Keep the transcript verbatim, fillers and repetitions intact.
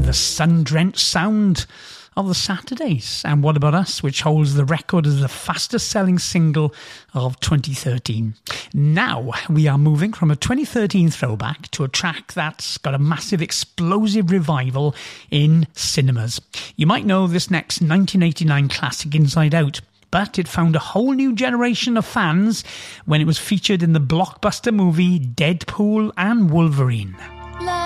the sun-drenched sound of the Saturdays. And What About Us, which holds the record as the fastest selling single of twenty thirteen. Now we are moving from a twenty thirteen throwback to a track that's got a massive explosive revival in cinemas. You might know this next nineteen eighty-nine classic Inside Out, but it found a whole new generation of fans when it was featured in the blockbuster movie Deadpool and Wolverine.